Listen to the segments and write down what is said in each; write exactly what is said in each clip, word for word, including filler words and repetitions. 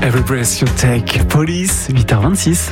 Every Breath You Take, Police, huit heures vingt-six.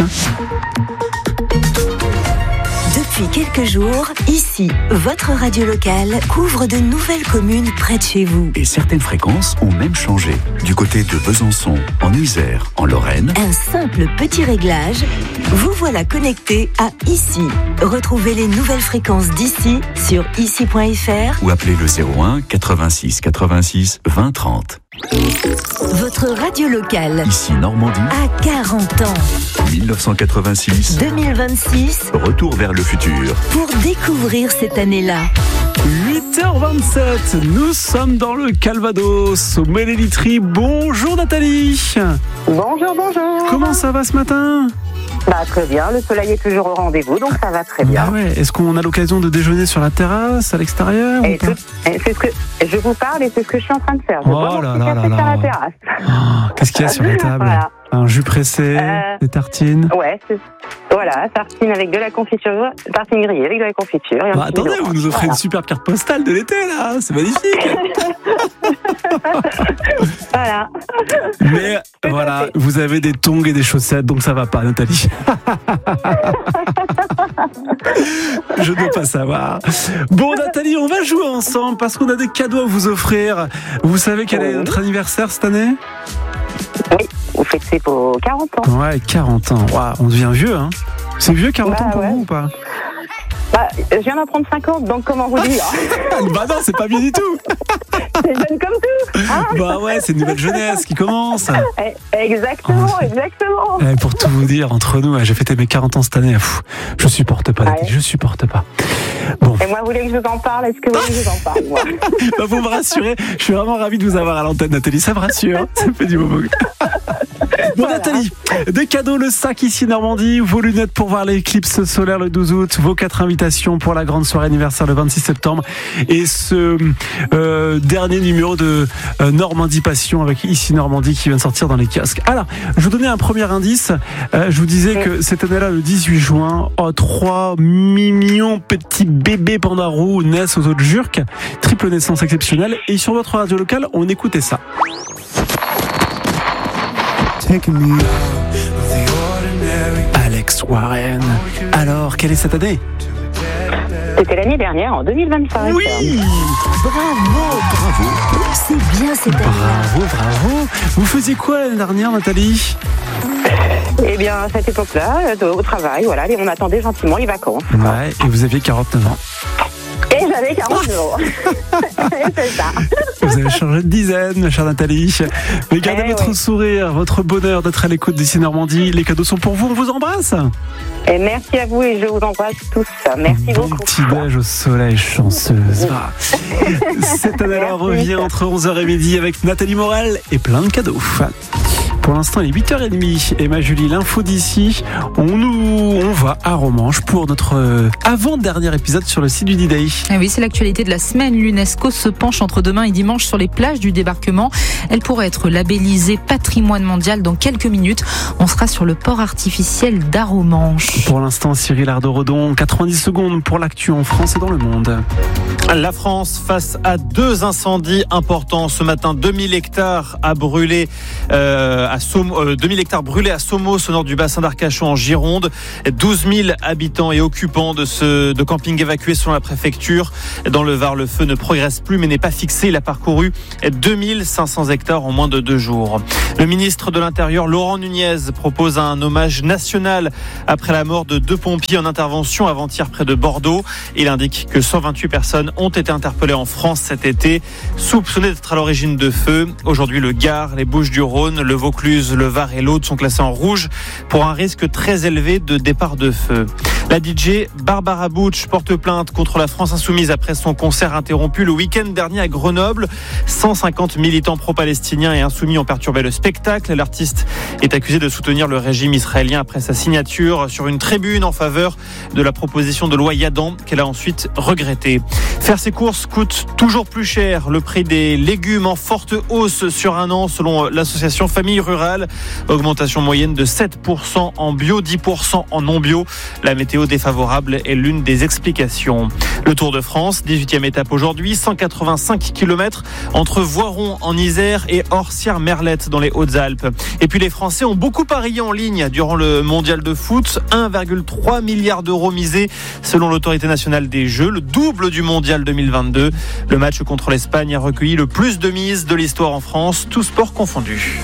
Depuis quelques jours, ici, votre radio locale couvre de nouvelles communes près de chez vous. Et certaines fréquences ont même changé. Du côté de Besançon, en Isère, en Lorraine. Un simple petit réglage, vous voilà connecté à Ici. Retrouvez les nouvelles fréquences d'ici sur ici point f r ou appelez le zéro un quatre-vingt-six quatre-vingt-six vingt trente. Votre radio locale. Ici Normandie. À quarante ans. dix-neuf cent quatre-vingt-six. deux mille vingt-six. Retour vers le futur. Pour découvrir cette année-là. huit heures vingt-sept, nous sommes dans le Calvados, au Mélénitry. Bonjour Nathalie. Bonjour, bonjour. Comment ça va ce matin ? Bah, très bien, le soleil est toujours au rendez-vous, donc ça va très bien. Ah ouais. Est-ce qu'on a l'occasion de déjeuner sur la terrasse, à l'extérieur et ou pas tout, et c'est ce que je vous parle et c'est ce que je suis en train de faire. Je Oh bois mon là petit là café là sur là. la terrasse. Oh, qu'est-ce qu'il y a sur la table ? Voilà. Un jus pressé, Euh, des tartines. Ouais, c'est, voilà, tartine avec de la confiture, tartine grillée avec de la confiture. Et un Bah, petit attendez, jus vous nous offrez voilà. une super carte postale de l'été là, c'est magnifique. Voilà. Mais voilà, vous avez des tongs et des chaussettes, donc ça va pas, Nathalie. Je ne veux pas savoir. Bon, Nathalie, on va jouer ensemble parce qu'on a des cadeaux à vous offrir. Vous savez quel est notre anniversaire cette année ? Oui, vous fêtez vos quarante ans. Ouais, quarante ans. Wow, on devient vieux, hein. C'est vieux quarante Bah, ans pour ouais. vous ou pas ? Bah, je viens d'en prendre cinquante, donc comment vous dire? Bah non, c'est pas vieux du tout. C'est jeune comme tout. Hein, Bah ouais, c'est une nouvelle jeunesse qui commence. Eh, exactement, Oh, c'est- exactement. Eh, pour tout vous dire, entre nous, j'ai fêté mes quarante ans cette année. Pff, je supporte pas, Nathalie, Ouais. je supporte pas. Bon, Et moi, vous voulez que je vous en parle? Est-ce que vous voulez que je vous en parle, moi? bah, vous me rassurez. Je suis vraiment ravi de vous avoir à l'antenne, Nathalie. Ça me rassure. Ça me fait du bobo. Bon, Voilà. Nathalie, des cadeaux, le sac ici Normandie, vos lunettes pour voir l'éclipse solaire le douze août, vos quatre invitations pour la grande soirée anniversaire le vingt-six septembre et ce euh, dernier numéro de euh, Normandie Passion avec ici Normandie qui vient de sortir dans les kiosques. Alors, je vous donnais un premier indice. Euh, je vous disais que cette année-là, le dix-huit juin, oh, trois millions de petits bébés pandarous naissent aux eaux de Jurques. Triple naissance exceptionnelle. Et sur votre radio locale, on écoutait ça. Alex Warren. Alors, quelle est cette année ? C'était l'année dernière, en deux mille vingt-cinq. Oui ! Bravo, Bravo. c'est bien cette année-là. Bravo, bravo. Vous faisiez quoi l'année dernière, Nathalie ? Eh bien, à cette époque-là, euh, au travail, voilà, on attendait gentiment les vacances. Ouais, et vous aviez quarante-neuf ans. Et j'avais quarante-neuf ans. C'est ça. Vous avez changé de dizaine, ma chère Nathalie. Mais gardez Eh votre oui. sourire, votre bonheur d'être à l'écoute d'ici Normandie. Les cadeaux sont pour vous, on vous embrasse. Et merci à vous et je vous embrasse tous. Merci Bon beaucoup. petit déj au soleil, chanceuse. Va. Cette année-là Merci. revient entre onze heures et midi avec Nathalie Morel et plein de cadeaux. Pour l'instant, il est huit heures trente. Emma Julie, l'info d'ici. On nous, on va à Romanche pour notre euh, avant-dernier épisode sur le site du D-Day. Ah oui, c'est l'actualité de la semaine. L'UNESCO se penche entre demain et dimanche sur les plages du débarquement. Elle pourrait être labellisée patrimoine mondial dans quelques minutes. On sera sur le port artificiel d'Aromanche. Pour l'instant, Cyril Ardo-Redon, quatre-vingt-dix secondes pour l'actu en France et dans le monde. La France face à deux incendies importants ce matin. deux mille hectares à brûler euh, à Somo, euh, deux mille hectares brûlés à Somos au nord du bassin d'Arcachon en Gironde. douze mille habitants et occupants de ce de camping évacués selon la préfecture. Dans le Var, le feu ne progresse plus mais n'est pas fixé. Il a parcouru deux mille cinq cents hectares en moins de deux jours. Le ministre de l'Intérieur, Laurent Nunez, propose un hommage national après la mort de deux pompiers en intervention avant-hier près de Bordeaux. Il indique que cent vingt-huit personnes ont été interpellées en France cet été, soupçonnées d'être à l'origine de feux. Aujourd'hui, le Gard, les Bouches-du-Rhône, le Vaucluse, le Var et l'Aude sont classés en rouge pour un risque très élevé de départ de feu. La D J Barbara Butch porte plainte contre la France Insoumise après son concert interrompu le week-end dernier à Grenoble. cent cinquante militants pro-palestiniens et insoumis ont perturbé le spectacle. L'artiste est accusé de soutenir le régime israélien après sa signature sur une tribune en faveur de la proposition de loi Yadan qu'elle a ensuite regrettée. Faire ses courses coûte toujours plus cher. Le prix des légumes en forte hausse sur un an selon l'association Famille Rurale. rural. Augmentation moyenne de sept pour cent en bio, dix pour cent en non bio. La météo défavorable est l'une des explications. Le Tour de France, dix-huitième étape aujourd'hui, cent quatre-vingt-cinq kilomètres entre Voiron en Isère et Orsières-Merlette dans les Hautes-Alpes. Et puis les Français ont beaucoup parié en ligne durant le mondial de foot. un virgule trois milliard d'euros misés selon l'autorité nationale des Jeux, le double du mondial deux mille vingt-deux. Le match contre l'Espagne a recueilli le plus de mises de l'histoire en France, tous sports confondus.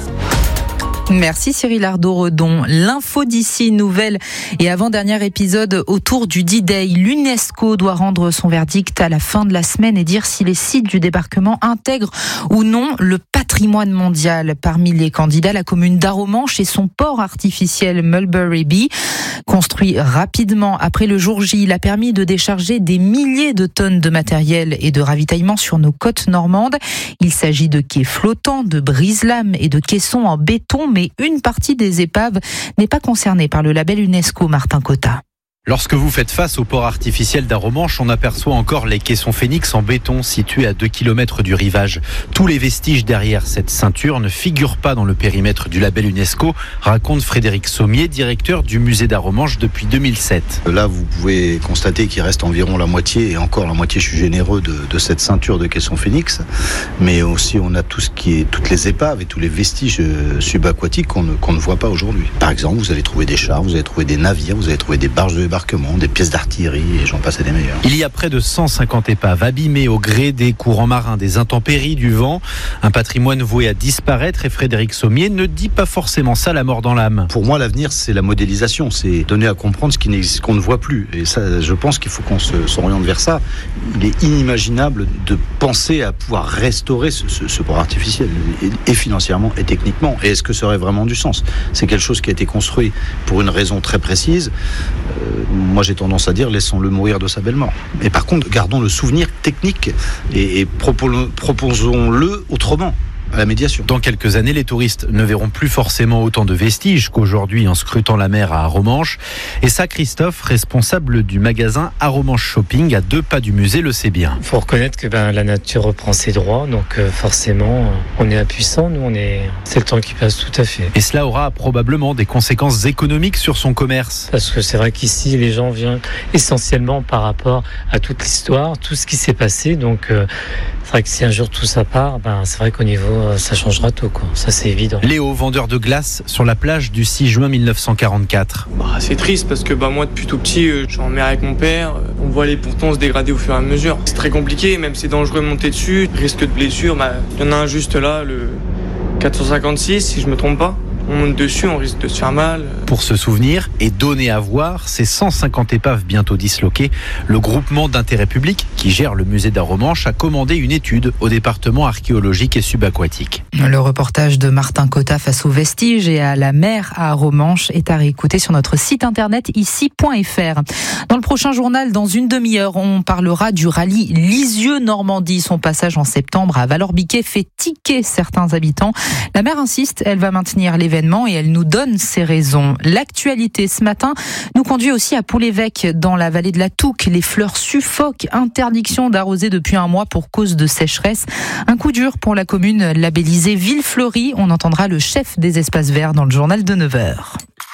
Merci Cyril Ardo-Redon. L'info d'ici, nouvelle et avant-dernier épisode autour du D-Day. L'UNESCO doit rendre son verdict à la fin de la semaine et dire si les sites du débarquement intègrent ou non le patrimoine mondial. Parmi les candidats, la commune d'Arromanches et son port artificiel Mulberry Bee. Construit rapidement après le jour J, il a permis de décharger des milliers de tonnes de matériel et de ravitaillement sur nos côtes normandes. Il s'agit de quais flottants, de brise-lames et de caissons en béton, mais une partie des épaves n'est pas concernée par le label UNESCO. Martin Cotta. Lorsque vous faites face au port artificiel d'Arromanches, on aperçoit encore les caissons Phénix en béton situés à deux kilomètres du rivage. Tous les vestiges derrière cette ceinture ne figurent pas dans le périmètre du label UNESCO, raconte Frédéric Sommier, directeur du musée d'Arromanches depuis deux mille sept. Là, vous pouvez constater qu'il reste environ la moitié, et encore la moitié, je suis généreux, de, de cette ceinture de caissons Phénix. Mais aussi, on a tout ce qui est, toutes les épaves et tous les vestiges subaquatiques qu'on ne, qu'on ne voit pas aujourd'hui. Par exemple, vous allez trouver des chars, vous allez trouver des navires, vous allez trouver des barges de débarquement, des pièces d'artillerie et j'en passe à des meilleurs. Il y a près de cent cinquante épaves abîmées au gré des courants marins, des intempéries, du vent. Un patrimoine voué à disparaître et Frédéric Sommier ne dit pas forcément ça la mort dans l'âme. Pour moi, l'avenir, c'est la modélisation, c'est donner à comprendre ce qui n'existe, qu'on ne voit plus. Et ça, je pense qu'il faut qu'on se, s'oriente vers ça. Il est inimaginable de penser à pouvoir restaurer ce, ce, ce port artificiel, et, et financièrement et techniquement. Et est-ce que ça aurait vraiment du sens ? C'est quelque chose qui a été construit pour une raison très précise. Euh, moi, j'ai tendance à dire, laissons-le mourir de sa belle mort. Mais par contre, gardons le souvenir technique et, et propos, proposons-le autrement. À la médiation. Dans quelques années, les touristes ne verront plus forcément autant de vestiges qu'aujourd'hui en scrutant la mer à Arromanches. Et ça, Christophe, responsable du magasin Arromanches Shopping, à deux pas du musée, le sait bien. Il faut reconnaître que ben, la nature reprend ses droits, donc euh, forcément, on est impuissant, nous, on est... c'est le temps qui passe, tout à fait. Et cela aura probablement des conséquences économiques sur son commerce. Parce que c'est vrai qu'ici, les gens viennent essentiellement par rapport à toute l'histoire, tout ce qui s'est passé, donc euh, c'est vrai que si un jour tout ça part, ben, c'est vrai qu'au niveau ça changera tout, quoi. Ça c'est évident. Léo, vendeur de glace sur la plage du six juin mille neuf cent quarante-quatre. Bah, c'est triste parce que bah, moi depuis tout petit, euh, je suis en mer avec mon père. Euh, on voit les pontons se dégrader au fur et à mesure. C'est très compliqué, même c'est dangereux de monter dessus. Risque de blessure, bah, y en a un juste là, le quatre cent cinquante-six si je me trompe pas. On monte dessus, on risque de se faire mal. Pour se souvenir et donner à voir ces cent cinquante épaves bientôt disloquées, le groupement d'intérêt public qui gère le musée d'Arromanches a commandé une étude au département archéologique et subaquatique. Le reportage de Martin Cotta face aux vestiges et à la mer à Arromanches est à réécouter sur notre site internet ici point f r. Dans le prochain journal, dans une demi-heure, on parlera du rallye Lisieux-Normandie. Son passage en septembre à Valorbiquet fait tiquer certains habitants. La maire insiste, elle va maintenir l'événement et elle nous donne ses raisons. L'actualité ce matin nous conduit aussi à Pau-l'Évêque dans la vallée de la Touque. Les fleurs suffoquent, interdiction d'arroser depuis un mois pour cause de sécheresse. Un coup dur pour la commune labellisée Ville Fleurie. On entendra le chef des espaces verts dans le journal de neuf heures.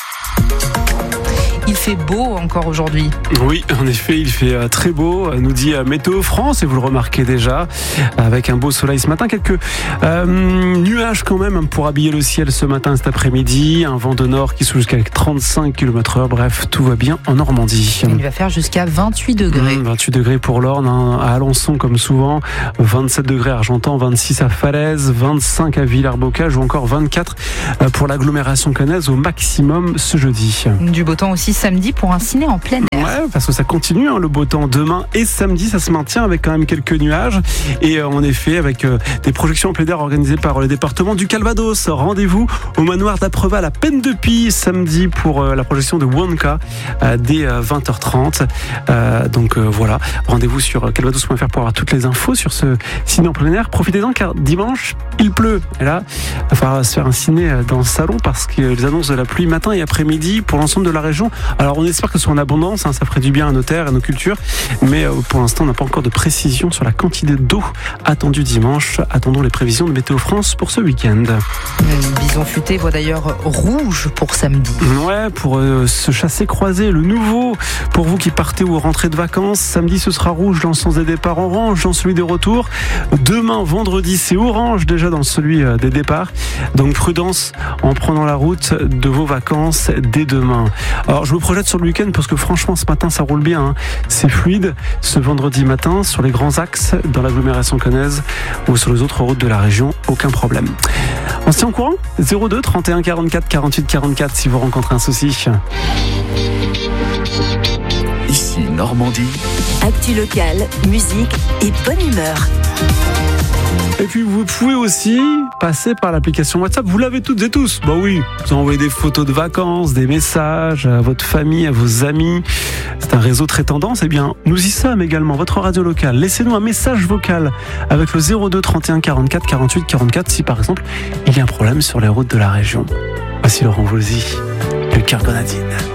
Il fait beau encore aujourd'hui. Oui, en effet, il fait très beau, nous dit Météo France, et vous le remarquez déjà, avec un beau soleil ce matin. Quelques euh, nuages quand même pour habiller le ciel ce matin, cet après-midi. Un vent de nord qui souffle jusqu'à trente-cinq kilomètres heure. Bref, tout va bien en Normandie. Il va faire jusqu'à vingt-huit degrés. Mmh, vingt-huit degrés pour l'Orne, hein, à Alençon comme souvent. vingt-sept degrés à Argentan, vingt-six à Falaise, vingt-cinq à Villers-Bocage ou encore vingt-quatre pour l'agglomération caennaise au maximum ce jeudi. Du beau temps aussi samedi pour un ciné en plein air. Ouais, parce que ça continue, hein, le beau temps demain et samedi, ça se maintient avec quand même quelques nuages et euh, en effet avec euh, des projections en plein air organisées par le département du Calvados. Rendez-vous au manoir d'Apreval à Peine-de-Pie samedi pour euh, la projection de Wonka euh, dès euh, vingt heures trente. Euh, donc euh, voilà, rendez-vous sur calvados point f r pour avoir toutes les infos sur ce ciné en plein air. Profitez-en car dimanche il pleut et là il va falloir se faire un ciné dans le salon parce que les annonces de la pluie matin et après-midi pour l'ensemble de la région. Alors on espère que ce soit en abondance, hein, ça ferait du bien à nos terres et à nos cultures, mais euh, pour l'instant on n'a pas encore de précision sur la quantité d'eau attendue dimanche. Attendons les prévisions de Météo France pour ce week-end. Bisous. Horizon Futé voit d'ailleurs rouge pour samedi. Ouais, pour euh, ce chassé-croisé, le nouveau. Pour vous qui partez ou rentrez de vacances, samedi ce sera rouge dans le sens des départs, orange dans celui des retours. Demain, vendredi, c'est orange déjà dans celui des départs. Donc prudence en prenant la route de vos vacances dès demain. Alors je me projette sur le week-end parce que franchement ce matin ça roule bien, hein. C'est fluide ce vendredi matin sur les grands axes dans l'agglomération caennaise ou sur les autres routes de la région, aucun problème. On se tient au courant ? zéro deux trente et un quarante-quatre quarante-huit quarante-quatre si vous rencontrez un souci. Ici Normandie. Actu locale, musique et bonne humeur. Et puis vous pouvez aussi passer par l'application WhatsApp, vous l'avez toutes et tous. Bah oui, vous envoyez des photos de vacances, des messages à votre famille, à vos amis. C'est un réseau très tendance. Eh bien, nous y sommes également, votre radio locale. Laissez-nous un message vocal avec le zéro deux trente et un quarante-quatre quarante-huit quarante-quatre si par exemple il y a un problème sur les routes de la région. Voici Laurent Voulzy, le Cœur Grenadine.